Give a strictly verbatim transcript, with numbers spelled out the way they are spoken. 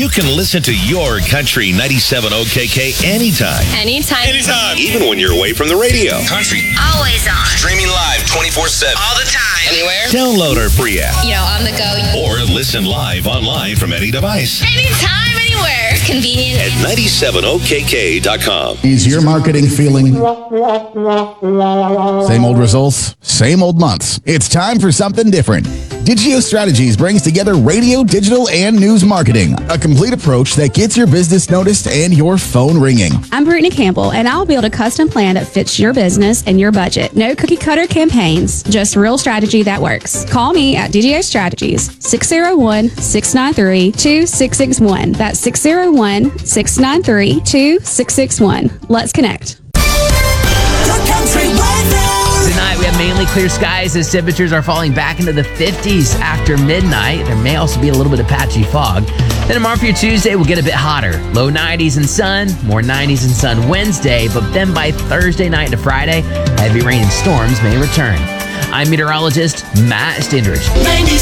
You can listen to your Country ninety-seven O K K anytime. Anytime. Anytime. Even when you're away from the radio. Country. Always on. Streaming live twenty-four seven. All the time. Anywhere. Download our free app. You know, on the go. Or listen live online from any device. Anytime, anywhere. Convenient. At ninety-seven O K K dot com. Is your marketing feeling same old results, same old months? It's time for something different. Digio Strategies brings together radio, digital, and news marketing. A complete approach that gets your business noticed and your phone ringing. I'm Brittany Campbell, and I'll build a custom plan that fits your business and your budget. No cookie cutter campaigns, just real strategy that works. Call me at Digio Strategies, six oh one, six nine three, two six six one. That's six oh one, six nine three, two six six one. Let's connect. Tonight we have mainly clear skies as temperatures are falling back into the fifties after midnight. There may also be a little bit of patchy fog. Then tomorrow for your Tuesday, we'll get a bit hotter. Low nineties and sun, more nineties and sun Wednesday, but then by Thursday night to Friday, heavy rain and storms may return. I'm meteorologist Matt Stindridge.